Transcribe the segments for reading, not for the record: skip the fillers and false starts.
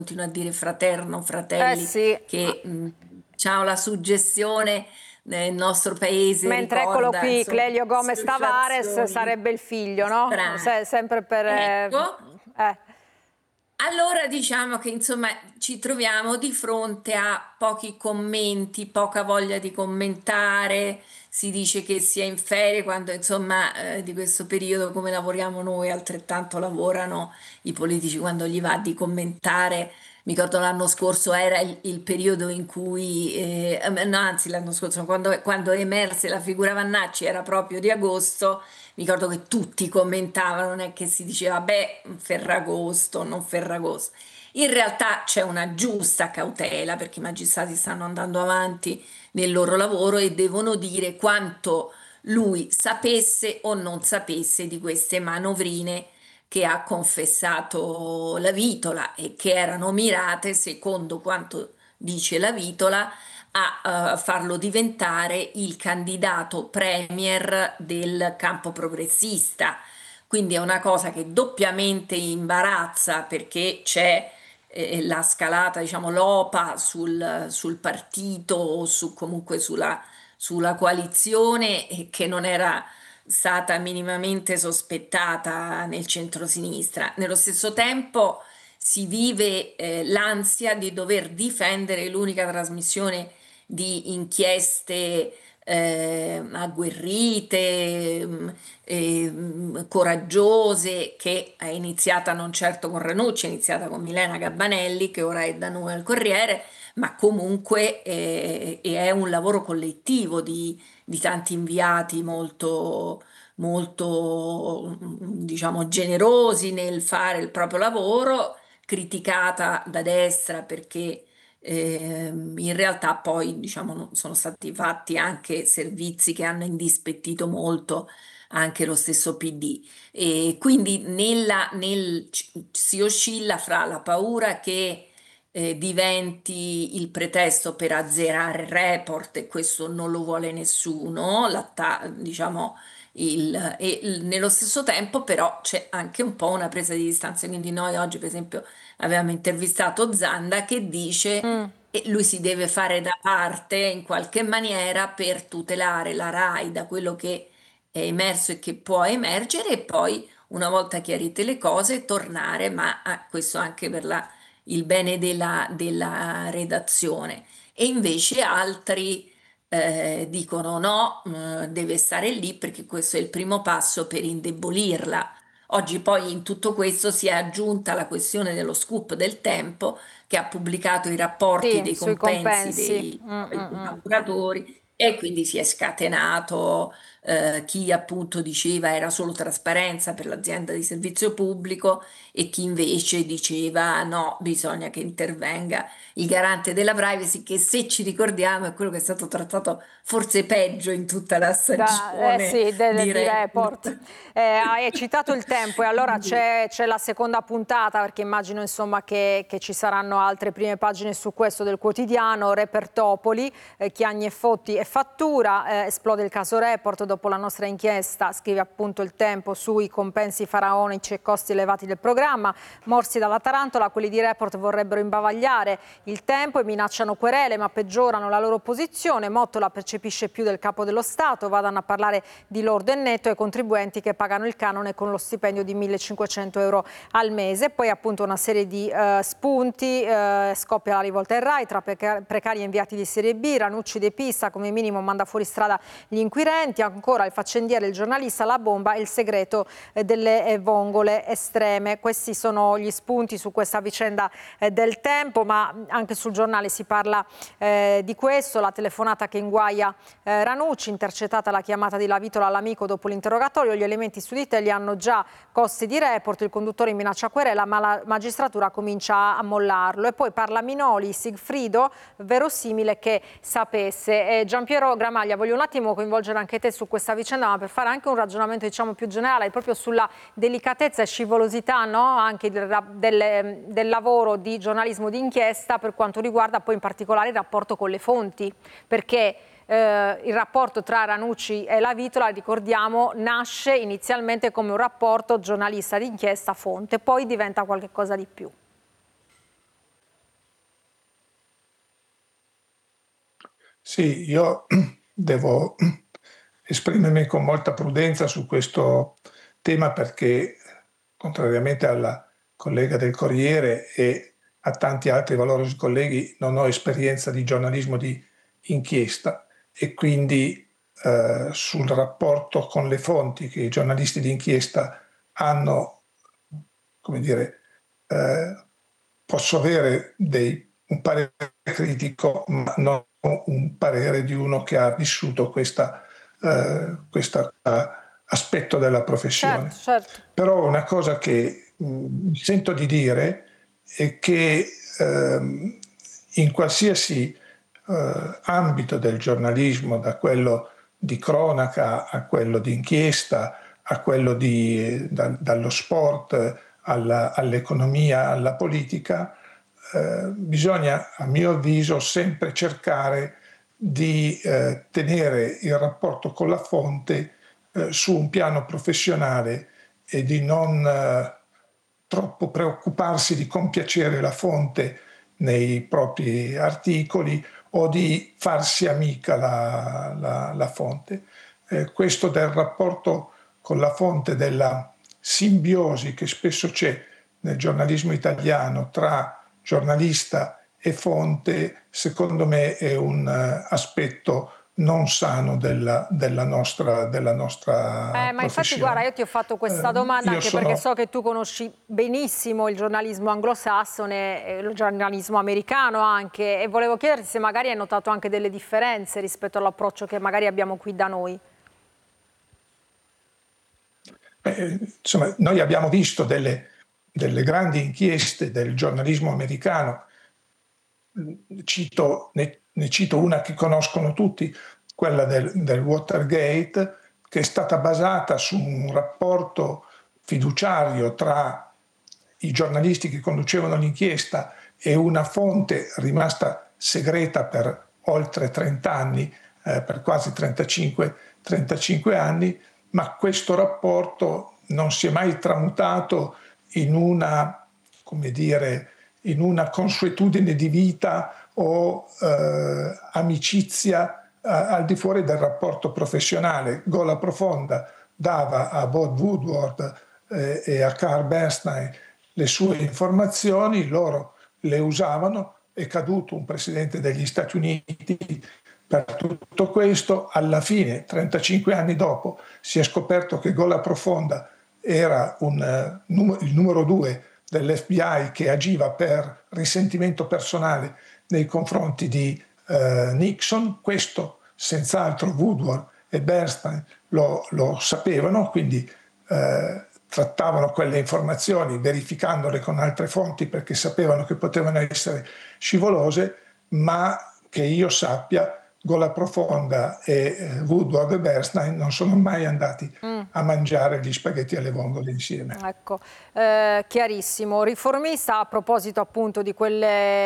continua a dire fraterno, fratelli, Sì. che diciamo, la suggestione nel nostro paese Mentre eccolo ricorda qui, insomma Clelio Gomez Tavares associazioni sarebbe il figlio, no? strane. Sempre per... Ecco, allora diciamo che insomma ci troviamo di fronte a pochi commenti, poca voglia di commentare, si dice che si è in ferie quando insomma di questo periodo come lavoriamo noi, altrettanto lavorano i politici quando gli va di commentare. Mi ricordo l'anno scorso era il periodo in cui, no, anzi l'anno scorso, quando emerse la figura Vannacci era proprio di agosto. Mi ricordo che tutti commentavano, non è che si diceva, beh, Ferragosto, non Ferragosto. In realtà c'è una giusta cautela perché i magistrati stanno andando avanti nel loro lavoro e devono dire quanto lui sapesse o non sapesse di queste manovrine che ha confessato la Vitola e che erano mirate, secondo quanto dice la Vitola, a farlo diventare il candidato premier del campo progressista. Quindi è una cosa che doppiamente imbarazza perché c'è la scalata, diciamo, l'OPA sul partito o comunque sulla coalizione che non era stata minimamente sospettata nel centrosinistra. Nello stesso tempo si vive l'ansia di dover difendere l'unica trasmissione di inchieste agguerrite, coraggiose, che è iniziata non certo con Ranucci, è iniziata con Milena Gabbanelli, che ora è da noi al Corriere, ma comunque è un lavoro collettivo di tanti inviati molto, diciamo, generosi nel fare il proprio lavoro, criticata da destra perché in realtà poi, diciamo, sono stati fatti anche servizi che hanno indispettito molto anche lo stesso PD. E quindi si oscilla fra la paura che diventi il pretesto per azzerare il report e questo non lo vuole nessuno, diciamo, nello stesso tempo però c'è anche un po' una presa di distanza, quindi noi oggi per esempio avevamo intervistato Zanda che dice Mm. che lui si deve fare da parte in qualche maniera per tutelare la RAI da quello che è emerso e che può emergere e poi una volta chiarite le cose tornare, ma questo anche per il bene della redazione. E invece altri dicono no, deve stare lì perché questo è il primo passo per indebolirla. Oggi poi in tutto questo si è aggiunta la questione dello scoop del Tempo che ha pubblicato i rapporti Sì, dei sui compensi compensi. dei Mm, suoi mm, mm. collaboratori e quindi si è scatenato chi appunto diceva era solo trasparenza per l'azienda di servizio pubblico e chi invece diceva no, bisogna che intervenga il garante della privacy, che se ci ricordiamo è quello che è stato trattato forse peggio in tutta la stagione Sì, di di report. Report. Hai citato il tempo e allora c'è la seconda puntata perché immagino insomma che ci saranno altre prime pagine su questo del quotidiano. Repertopoli, Chiagni e Fotti e fattura, esplode il caso Report dopo la nostra inchiesta, scrive appunto il tempo sui compensi faraonici e costi elevati del programma, morsi dalla tarantola, quelli di Report vorrebbero imbavagliare il tempo e minacciano querele ma peggiorano la loro posizione, Mottola percepisce più del capo dello Stato, vadano a parlare di lordo e netto ai contribuenti che pagano il canone con lo stipendio di 1.500 euro al mese. Poi appunto una serie di spunti, scoppia la rivolta in Rai tra precari e inviati di Serie B, Ranucci depista, come minimo manda fuori strada gli inquirenti, ancora il faccendiere, il giornalista, la bomba e il segreto delle vongole estreme. Questi sono gli spunti su questa vicenda del tempo, ma anche sul giornale si parla di questo, la telefonata che inguaia Ranucci, intercettata la chiamata di Lavitola all'amico dopo l'interrogatorio, gli elementi su di te li hanno già costi di Report, il conduttore minaccia querela ma la magistratura comincia a mollarlo e poi parla Minoli, Sigfrido, verosimile che sapesse. Giampiero Gramaglia, voglio un attimo coinvolgere anche te su questa vicenda ma per fare anche un ragionamento diciamo più generale proprio sulla delicatezza e scivolosità, no? Anche del lavoro di giornalismo d'inchiesta per quanto riguarda poi in particolare il rapporto con le fonti, perché il rapporto tra Ranucci e La Vitola, ricordiamo, nasce inizialmente come un rapporto giornalista d'inchiesta fonte, poi diventa qualcosa di più. Sì, io devo esprimermi con molta prudenza su questo tema perché, contrariamente alla collega del Corriere e a tanti altri valorosi colleghi, non ho esperienza di giornalismo di inchiesta e quindi sul rapporto con le fonti che i giornalisti di inchiesta hanno, come dire, eh, posso avere un parere critico, ma non un parere di uno che ha vissuto questo aspetto della Certo, professione. certo. Però una cosa che mi sento di dire è che in qualsiasi ambito del giornalismo, da quello di cronaca a quello di inchiesta, a quello dallo sport all'economia, alla politica, bisogna, a mio avviso, sempre cercare di tenere il rapporto con la fonte su un piano professionale e di non troppo preoccuparsi di compiacere la fonte nei propri articoli o di farsi amica la fonte. Questo del rapporto con la fonte, della simbiosi che spesso c'è nel giornalismo italiano tra giornalista e fonte, secondo me è un aspetto non sano della nostra Ma infatti guarda, professione. io ti ho fatto questa domanda Io anche perché sono so che tu conosci benissimo il giornalismo anglosassone, il giornalismo americano anche, e volevo chiederti se magari hai notato anche delle differenze rispetto all'approccio che magari abbiamo qui da noi. Insomma, noi abbiamo visto delle grandi inchieste del giornalismo americano. Ne cito una che conoscono tutti, quella del Watergate, che è stata basata su un rapporto fiduciario tra i giornalisti che conducevano l'inchiesta e una fonte rimasta segreta per oltre 30 anni, per quasi 35 anni, ma questo rapporto non si è mai tramutato in una, come dire, in una consuetudine di vita o amicizia al di fuori del rapporto professionale. Gola Profonda dava a Bob Woodward e a Carl Bernstein le sue informazioni, loro le usavano, è caduto un presidente degli Stati Uniti per tutto questo, alla fine, 35 anni dopo, si è scoperto che Gola Profonda era il numero 2 dell'FBI che agiva per risentimento personale nei confronti di Nixon. Questo senz'altro Woodward e Bernstein lo sapevano, quindi trattavano quelle informazioni verificandole con altre fonti perché sapevano che potevano essere scivolose, ma che io sappia Gola Profonda e Woodward e Bernstein non sono mai andati a mangiare gli spaghetti alle vongole insieme. Ecco, chiarissimo. Riformista, a proposito appunto di quel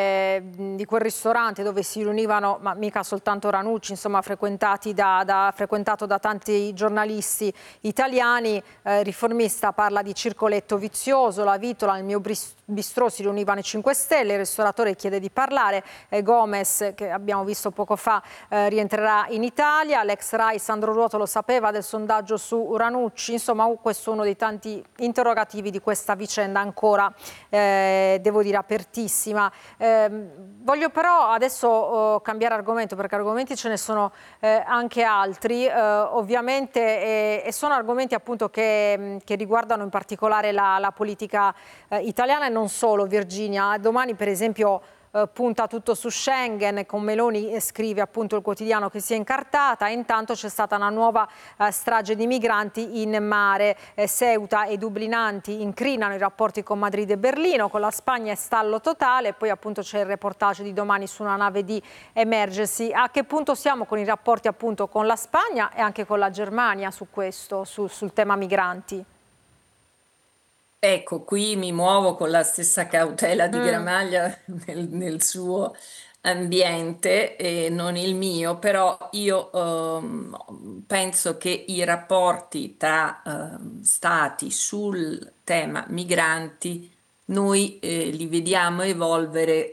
ristorante dove si riunivano, ma mica soltanto Ranucci, insomma, frequentato da tanti giornalisti italiani, Riformista parla di circoletto vizioso, la Vitola, nel mio bistrò si riunivano i 5 Stelle, il ristoratore chiede di parlare, Gomez, che abbiamo visto poco fa, rientrerà in Italia, l'ex Rai Sandro Ruoto lo sapeva del sondaggio su Ranucci, insomma questo è uno dei tanti interrogativi di questa vicenda ancora, devo dire, apertissima. Voglio però adesso cambiare argomento perché argomenti ce ne sono anche altri, ovviamente, e sono argomenti appunto che riguardano in particolare la politica italiana e non solo, Virginia. Domani per esempio punta tutto su Schengen, con Meloni scrive appunto il quotidiano che si è incartata, e intanto c'è stata una nuova strage di migranti in mare, Ceuta e Dublinanti incrinano i rapporti con Madrid e Berlino, con la Spagna è stallo totale, poi appunto c'è il reportage di domani su una nave di emergency. A che punto siamo con i rapporti appunto con la Spagna e anche con la Germania su questo, sul tema migranti? Ecco, qui mi muovo con la stessa cautela di Gramaglia nel suo ambiente e non il mio, però io penso che i rapporti tra stati sul tema migranti noi li vediamo evolvere